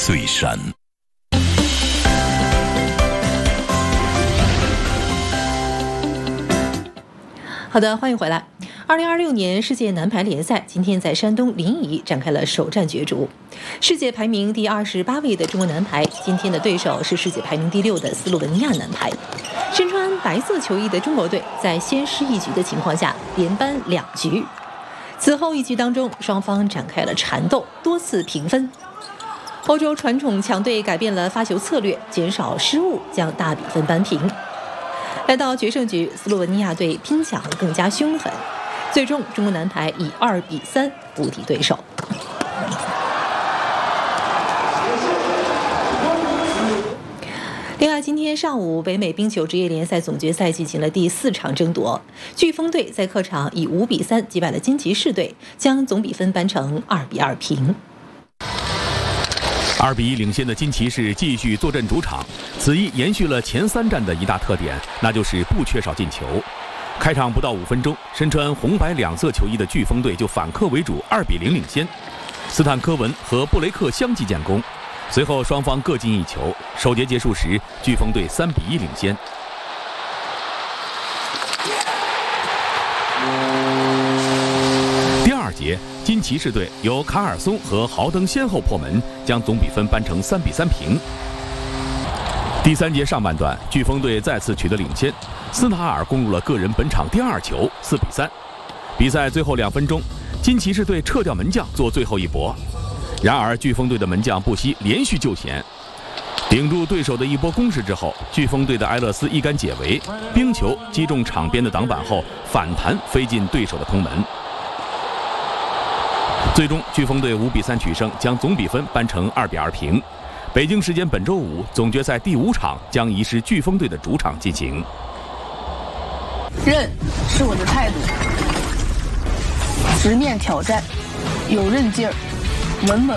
岁山。 好的，欢迎回来。2026年世界男排联赛今天在山东临沂展开了首战角逐。世界排名第28位的中国男排，今天的对手是世界排名第6的斯洛文尼亚男排。身穿白色球衣的中国队在先失一局的情况下，连扳2局。此后一局当中，双方展开了缠斗，多次平分。欧洲传统强队改变了发球策略，减少失误，将大比分扳平。来到决胜局，斯洛文尼亚队拼抢更加凶狠，最终中国男排以2-3不敌对手。另外，今天上午北美冰球职业联赛总决赛进行了第4场争夺，飓风队在客场以5-3击败了金骑士队，将总比分扳成2-2平。 2-1领先的金骑士继续坐镇主场，此役延续了前3战的一大特点，那就是不缺少进球。开场不到5分钟，身穿红白2色球衣的飓风队就反客为主，2-0领先。斯坦科文和布雷克相继建功，随后双方各进1球。首节结束时，飓风队3-1领先。第2节，金骑士队由卡尔松和豪登先后破门，将总比分扳成3-3平。第3节上半段，飓风队再次取得领先，斯塔尔攻入了个人本场第2球，4-3。比赛最后2分钟，金骑士队撤掉门将做最后一搏，然而飓风队的门将布希连续救险，顶住对手的一波攻势之后，飓风队的埃勒斯一杆解围，冰球击中场边的挡板后反弹飞进对手的空门。最终，飓风队5-3取胜，将总比分扳成2-2平。北京时间本周五，总决赛第5场将移师飓风队的主场进行。 韧是我的态度，直面挑战，有韧劲儿，稳稳